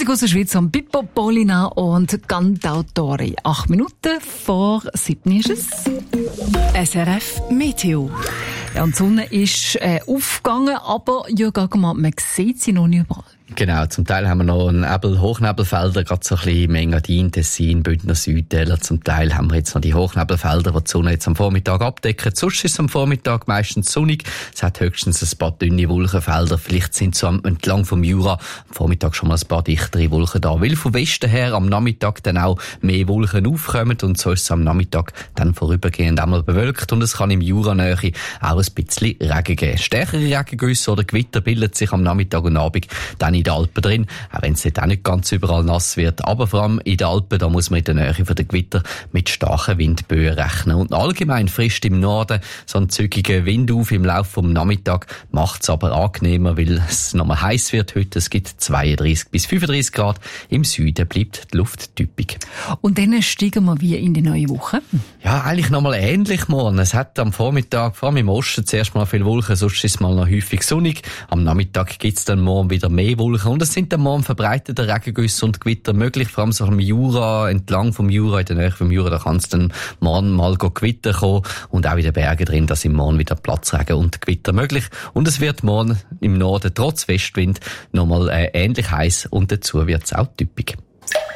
Musik aus der Schweiz von Pippo Polina und Cantautori. 8 Minuten vor 7 ist es. SRF Meteo. Ja, und die Sonne ist aufgegangen, aber ja, man sieht sie noch nicht überall. Genau, zum Teil haben wir noch Hochnebelfelder, gerade so ein bisschen Engadin, Tessin, Bündner Südtäler. Zum Teil haben wir jetzt noch die Hochnebelfelder, die die Sonne jetzt am Vormittag abdecken. Sonst ist es am Vormittag meistens sonnig. Es hat höchstens ein paar dünne Wolkenfelder. Vielleicht sind so entlang vom Jura am Vormittag schon mal ein paar dichtere Wolken da. Weil von Westen her am Nachmittag dann auch mehr Wolken aufkommen und so ist es am Nachmittag dann vorübergehend einmal bewölkt und es kann im Juranähe auch ein bisschen Regen geben. Stärkere Regengüsse oder Gewitter bilden sich am Nachmittag und Abend dann in den Alpen drin, auch wenn es dort auch nicht ganz überall nass wird. Aber vor allem in den Alpen, da muss man in der Nähe von den Gewitter mit starken Windböen rechnen. Und allgemein frischt im Norden so ein zügiger Wind auf im Laufe des Nachmittags, macht es aber angenehmer, weil es nochmal heiß wird heute. Es gibt 32 bis 35 Grad. Im Süden bleibt die Luft typisch. Und dann steigen wir wie in die neue Woche? Ja, eigentlich nochmal ähnlich morgen. Es hat am Vormittag, vor allem im Osten, zuerst mal viele Wolken, sonst ist es mal noch häufig sonnig. Am Nachmittag gibt es dann morgen wieder mehr Wolken. Und es sind dann morgen verbreitete Regengüsse und Gewitter möglich, vor allem so im Jura, entlang vom Jura, in der Nähe vom Jura, da kann es dann morgen mal Gewitter kommen und auch in den Bergen drin, da sind morgen wieder Platzregen und Gewitter möglich. Und es wird morgen im Norden trotz Westwind nochmal ähnlich heiß und dazu wird es auch typisch.